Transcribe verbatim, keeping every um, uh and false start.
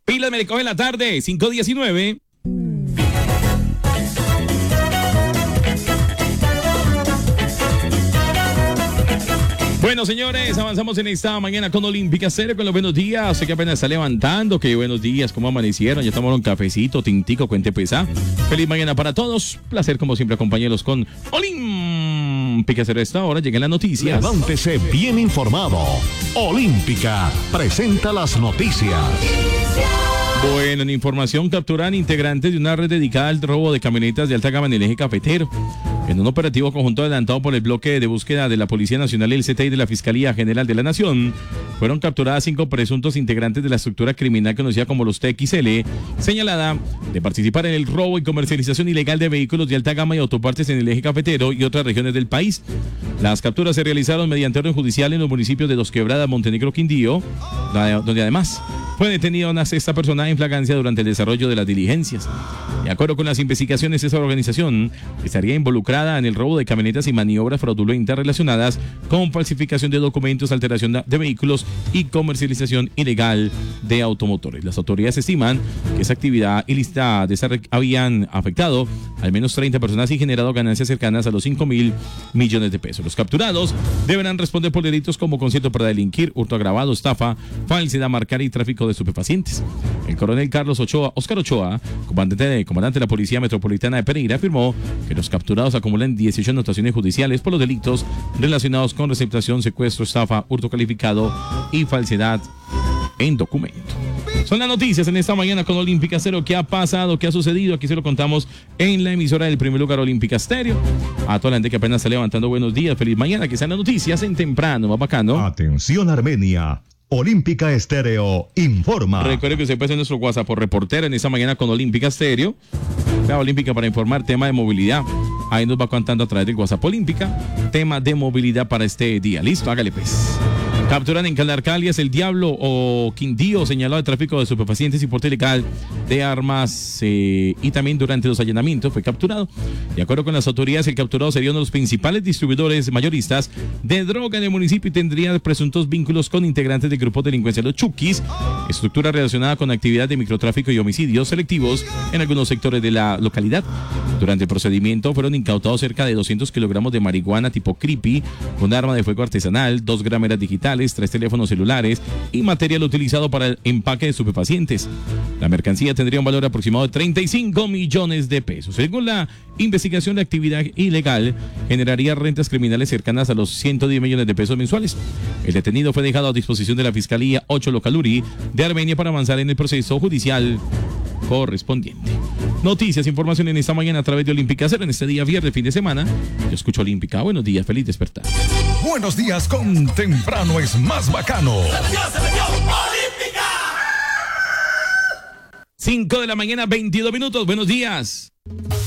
Pilas me recoge en la tarde, cinco diecinueve. Bueno, señores, avanzamos en esta mañana con Olímpica Estéreo, con los buenos días. Sé que apenas está levantando, que buenos días, ¿cómo amanecieron? Ya tomaron un cafecito, tintico, cuente pesa. Feliz mañana para todos. Placer, como siempre, acompañarlos con Olímpica Estéreo. Esta hora llegan las noticias. Levántese bien informado. Olímpica presenta las noticias. Bueno, en información, capturan integrantes de una red dedicada al robo de camionetas de alta gama en el eje cafetero. En un operativo conjunto adelantado por el bloque de búsqueda de la Policía Nacional, el C T I de la Fiscalía General de la Nación, fueron capturadas cinco presuntos integrantes de la estructura criminal conocida como los T X L, señalada de participar en el robo y comercialización ilegal de vehículos de alta gama y autopartes en el eje cafetero y otras regiones del país. Las capturas se realizaron mediante orden judicial en los municipios de Dos Quebradas, Montenegro, Quindío, donde además fue detenida una sexta persona en flagrancia durante el desarrollo de las diligencias. De acuerdo con las investigaciones, esa organización estaría involucrada en el robo de camionetas y maniobras fraudulentas relacionadas con falsificación de documentos, alteración de vehículos y comercialización ilegal de automotores. Las autoridades estiman que esa actividad ilícita de esa habían afectado al menos treinta personas y generado ganancias cercanas a los cinco mil millones de pesos. Los capturados deberán responder por delitos como concierto para delinquir, hurto agravado, estafa, falsedad marcaria y tráfico de estupefacientes. El coronel Carlos Ochoa, Óscar Ochoa, comandante de, comandante de la Policía Metropolitana de Pereira, afirmó que los capturados acumulan dieciocho anotaciones judiciales por los delitos relacionados con receptación, secuestro, estafa, hurto calificado y falsedad en documento. Son las noticias en esta mañana con Olímpica Estéreo. ¿Qué ha pasado? ¿Qué ha sucedido? Aquí se lo contamos en la emisora del primer lugar, Olímpica Estéreo. A toda la gente que apenas está levantando, buenos días, feliz mañana, que sean las noticias en temprano, más bacano. Atención, Armenia. Olímpica Estéreo informa. Recuerde que usted puede hacer nuestro WhatsApp por reportero en esta mañana con Olímpica Estéreo. La Olímpica para informar tema de movilidad. Ahí nos va contando a través del WhatsApp Olímpica tema de movilidad para este día. Listo, hágale pues. Capturan en Calarcalias el Diablo o Quindío, señalado de tráfico de estupefacientes y porte ilegal de armas eh, y también durante los allanamientos fue capturado. De acuerdo con las autoridades, el capturado sería uno de los principales distribuidores mayoristas de droga en el municipio y tendría presuntos vínculos con integrantes del grupo de delincuencia Los Chuquis, estructura relacionada con actividad de microtráfico y homicidios selectivos en algunos sectores de la localidad. Durante el procedimiento fueron incautados cerca de doscientos kilogramos de marihuana tipo creepy, un arma de fuego artesanal, dos grameras digitales, tres teléfonos celulares y material utilizado para el empaque de estupefacientes. La mercancía tendría un valor aproximado de treinta y cinco millones de pesos. Según la investigación, la actividad ilegal generaría rentas criminales cercanas a los ciento diez millones de pesos mensuales. El detenido fue dejado a disposición de la Fiscalía ocho Localuri de Armenia para avanzar en el proceso judicial correspondiente. Noticias, información en esta mañana a través de Olímpica Estéreo en este día viernes, fin de semana. Yo escucho Olímpica. Buenos días, feliz despertar. Buenos días con temprano es más bacano. ¡Se metió, se metió! ¡Olímpica! cinco de la mañana, veintidós minutos. Buenos días.